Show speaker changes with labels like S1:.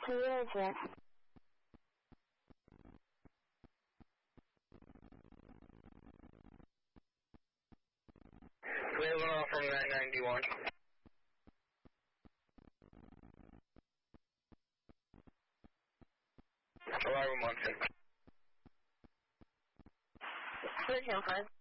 S1: Yes.
S2: Rolling off from 991. Arrival Munson.
S1: 305.